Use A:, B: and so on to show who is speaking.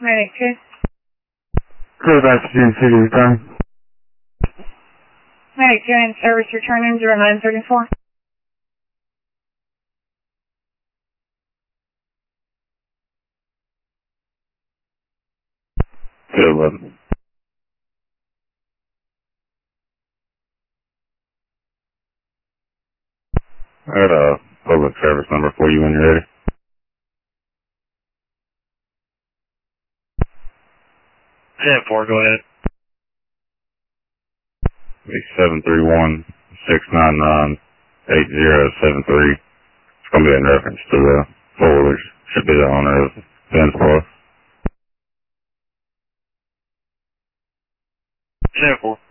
A: Medic 2.
B: Clear back to Gene City, return.
A: Medic 2 in service, returning 0934.
B: Good 11. I got a public service number for you when you're ready.
C: 10-4, go ahead.
B: 731-699-8073. It's going to be in reference to the four-wheelers. Should be the owner of Ben's Plus.
C: 10-4.